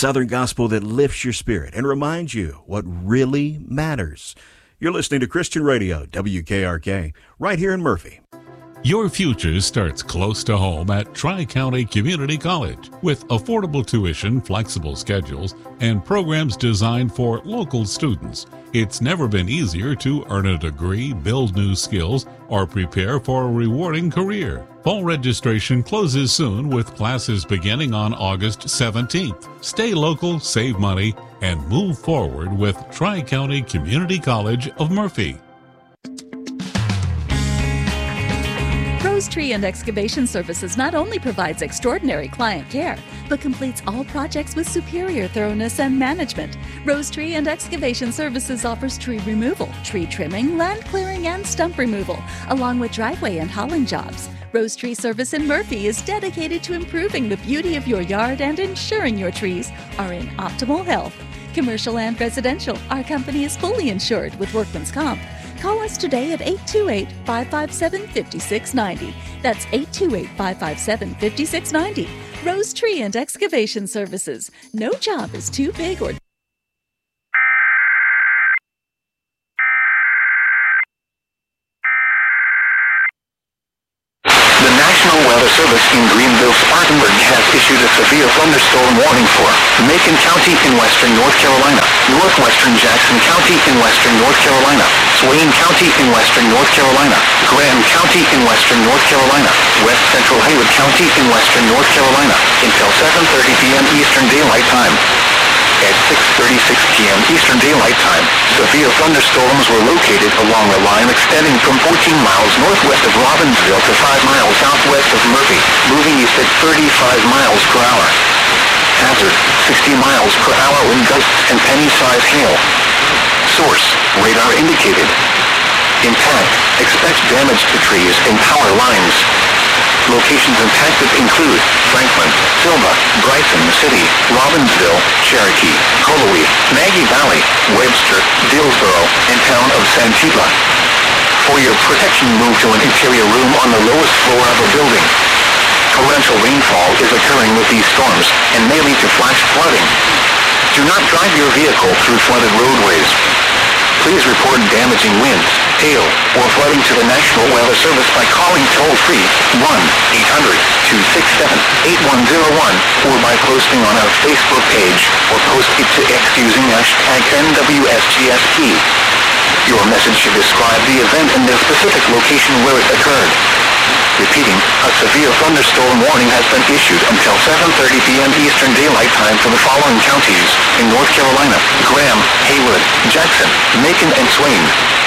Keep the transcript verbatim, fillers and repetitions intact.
Southern gospel that lifts your spirit and reminds you what really matters. You're listening to Christian Radio, W K R K, right here in Murphy. Your future starts close to home at Tri-County Community College with affordable tuition, flexible schedules, and programs designed for local students. It's never been easier to earn a degree, build new skills, or prepare for a rewarding career. Fall registration closes soon with classes beginning on August seventeenth. Stay local, save money, and move forward with Tri-County Community College of Murphy. Rose Tree and Excavation Services not only provides extraordinary client care, but completes all projects with superior thoroughness and management. Rose Tree and Excavation Services offers tree removal, tree trimming, land clearing, and stump removal, along with driveway and hauling jobs. Rose Tree Service in Murphy is dedicated to improving the beauty of your yard and ensuring your trees are in optimal health. Commercial and residential, our company is fully insured with Workman's Comp. Call us today at eight two eight, five five seven, five six nine zero. That's eight two eight, five five seven, five six nine zero. Rose Tree and Excavation Services. No job is too big or The National Weather Service in Greenville, Spartanburg has issued a severe thunderstorm warning for Macon County in western North Carolina, northwestern Jackson County in western North Carolina, Swain County in western North Carolina, Graham County in western North Carolina, west central Haywood County in western North Carolina, until seven thirty p.m. Eastern Daylight Time. At six thirty-six p.m. Eastern Daylight Time, severe thunderstorms were located along a line extending from fourteen miles northwest of Robbinsville to five miles southwest of Murphy, moving east at thirty-five miles per hour. Hazard, sixty miles per hour wind gusts and penny-sized hail. Source, radar indicated. Impact, expect damage to trees and power lines. Locations impacted include Franklin, Silva, Bryson City, Robbinsville, Cherokee, Colowee, Maggie Valley, Webster, Dillsboro, and town of Santiva. For your protection, move to an interior room on the lowest floor of a building. Torrential rainfall is occurring with these storms and may lead to flash flooding. Do not drive your vehicle through flooded roadways. Please report damaging winds, hail, or flooding to the National Weather Service by calling toll-free one eight hundred, two six seven, eight one zero one or by posting on our Facebook page or post it to X using hashtag N W S G S P. Your message should describe the event and the specific location where it occurred. Repeating, a severe thunderstorm warning has been issued until seven thirty p.m. Eastern Daylight Time for the following counties in North Carolina: Graham, Haywood, Jackson, Macon, and Swain.